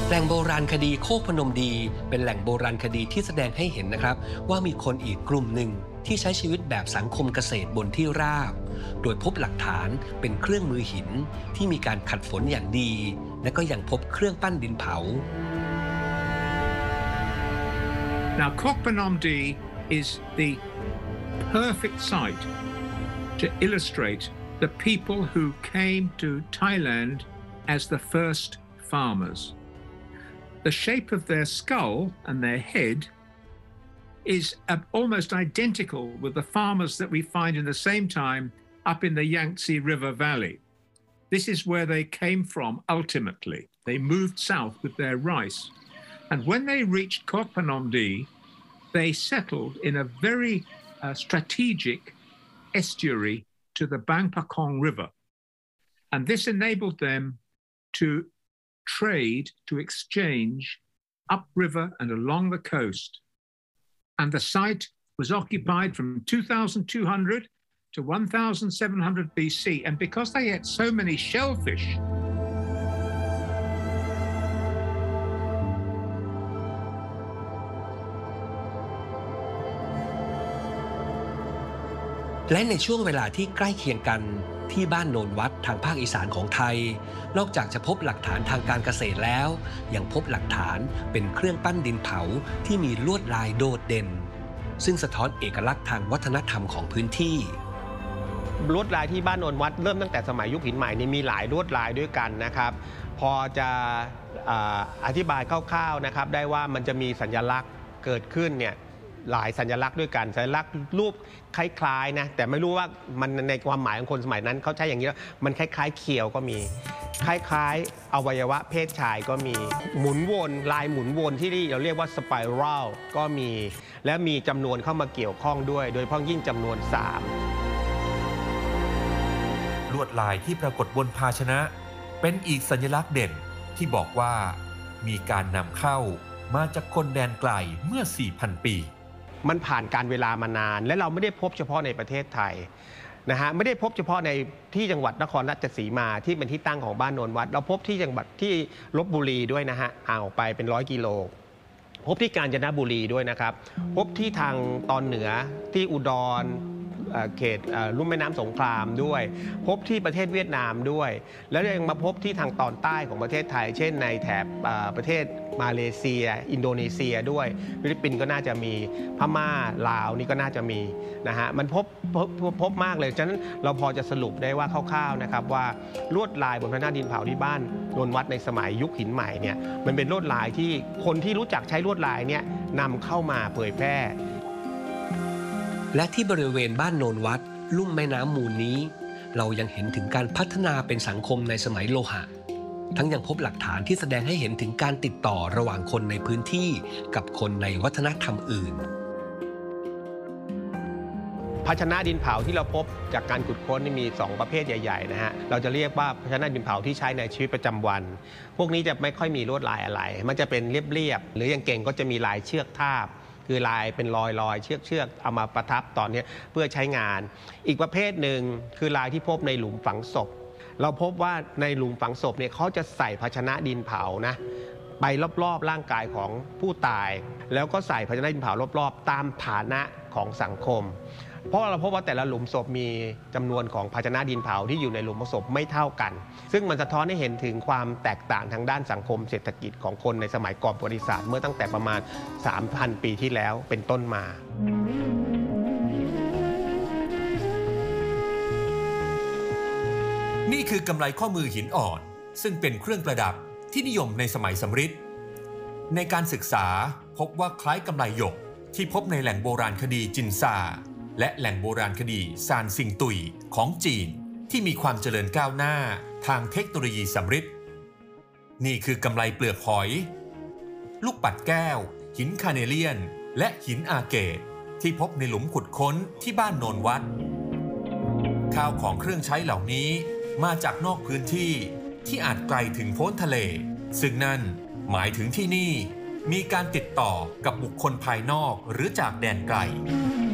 แหล่งโบราณคดีโคกพนมดีเป็นแหล่งโบราณคดีที่แสดงให้เห็นนะครับว่ามีคนอีกกลุ่มหนึ่งที่ใช้ชีวิตแบบสังคมเกษตรบนที่ราบโดยพบหลักฐานเป็นเครื่องมือหินที่มีการขัดฝนอย่างดีและก็ยังพบเครื่องปั้นดินเผา Now, Koh Phanom Deeh is the perfect site to illustrate the people who came to Thailand as the first farmers. The shape of their skull and their head is almost identical with the farmers that we find in the same time up in the Yangtze River Valley. This is where they came from ultimately. They moved south with their rice. And when they reached Koh Phanom Deeh, they settled in a very strategic estuary to the Bang Pakong River. And this enabled them to trade, to exchange upriver and along the coast. And the site was occupied from 2200 to 1700 BC. And because they ate so many shellfish, และในช่วงเวลาที่ใกล้เคียงกันที่บ้านโนนวัดทางภาคอีสานของไทยนอกจากจะพบหลักฐานทางการเกษตรแล้วยังพบหลักฐานเป็นเครื่องปั้นดินเผาที่มีลวดลายโดดเด่นซึ่งสะท้อนเอกลักษณ์ทางวัฒนธรรมของพื้นที่ลวดลายที่บ้านโนนวัดเริ่มตั้งแต่สมัยยุคหินใหม่นี่มีหลายลวดลายด้วยกันนะครับพอจะอธิบายคร่าวๆนะครับได้ว่ามันจะมีสัญลักษณ์เกิดขึ้นเนี่ยหลายสัญลักษณ์ด้วยกันสัญลักษณ์รูปคล้ายๆนะแต่ไม่รู้ว่ามันในความหมายของคนสมัยนั้นเขาใช้อย่างนี้มันคล้ายๆเขียวก็มีคล้ายๆอวัยวะเพศชายก็มีหมุนวนลายหมุนวนที่เราเรียกว่าสไปรัลก็มีและมีจำนวนเข้ามาเกี่ยวข้องด้วยโดยเฉพาะยิ่งจำนวน3 ลวดลายที่ปรากฏบนภาชนะเป็นอีกสัญลักษณ์เด่นที่บอกว่ามีการนำเข้ามาจากคนแดนไกลเมื่อ 4,000 ปีมันผ่านการเวลามานานและเราไม่ได้พบเฉพาะในประเทศไทยนะฮะไม่ได้พบเฉพาะในที่จังหวัดนครราชสีมาที่เป็นที่ตั้งของบ้านโนนวัดเราพบที่จังหวัดที่ลพบุรีด้วยนะฮะห่างออกไปเป็น100 กิโลพบที่กาญจนบุรีด้วยนะครับพบที่ทางตอนเหนือที่อุดรเขตลุ่มแม่น้ำสงครามด้วยพบที่ประเทศเวียดนามด้วยแล้วยังมาพบที่ทางตอนใต้ของประเทศไทยเช่นในแถบประเทศมาเลเซียอินโดนีเซียด้วยฟิลิปปินส์ก็น่าจะมีพม่าลาวนี่ก็น่าจะมีนะฮะมันพบมากเลยฉะนั้นเราพอจะสรุปได้ว่าคร่าวๆนะครับว่าลวดลายบนพระหน้าดินเผาที่บ้านโนนวัดในสมัยยุคหินใหม่เนี่ยมันเป็นลวดลายที่คนที่รู้จักใช้ลวดลายเนี่ยนำเข้ามาเผยแพร่และที่บริเวณบ้านโนนวัดลุ่มแม่น้ำมูลนี้เรายังเห็นถึงการพัฒนาเป็นสังคมในสมัยโลหะทั้งยังพบหลักฐานที่แสดงให้เห็นถึงการติดต่อระหว่างคนในพื้นที่กับคนในวัฒนธรรมอื่นภาชนะดินเผาที่เราพบจากการขุดค้นนี่มี2ประเภทใหญ่ๆนะฮะเราจะเรียกว่าภาชนะดินเผาที่ใช้ในชีวิตประจำวันพวกนี้จะไม่ค่อยมีลวดลายอะไรมันจะเป็นเรียบๆหรืออย่างเก่งก็จะมีลายเชือกทาบคือลายเป็นรอยเชือกเอามาประทับตอนนี้เพื่อใช้งานอีกประเภทหนึ่งคือลายที่พบในหลุมฝังศพเราพบว่าในหลุมฝังศพเนี่ยเขาจะใส่ภาชนะดินเผานะไปรอบๆร่างกายของผู้ตายแล้วก็ใส่ภาชนะดินเผารอบๆตามฐานะของสังคมเพราะเราพบว่าแต่ละหลุมศพมีจำนวนของภาชนะดินเผาที่อยู่ในหลุมศพไม่เท่ากันซึ่งมันสะท้อนให้เห็นถึงความแตกต่างทางด้านสังคมเศรษฐกิจของคนในสมัยก่อนประวัติศาสตร์เมื่อตั้งแต่ประมาณ 3,000 ปีที่แล้วเป็นต้นมานี่คือกำไลข้อมือหินอ่อนซึ่งเป็นเครื่องประดับที่นิยมในสมัยสำริดในการศึกษาพบว่าคล้ายกำไลหยกที่พบในแหล่งโบราณคดีจินซาและแหล่งโบราณคดีซานซิงตุยของจีนที่มีความเจริญก้าวหน้าทางเทคโนโลยีสำริดนี่คือกำไลเปลือกหอยลูกปัดแก้วหินคาเนเลียนและหินอาเกตที่พบในหลุมขุดค้นที่บ้านโนนวัดข้าวของเครื่องใช้เหล่านี้มาจากนอกพื้นที่ที่อาจไกลถึงโพ้นทะเลซึ่งนั่นหมายถึงที่นี่มีการติดต่อกับบุคคลภายนอกหรือจากแดนไกล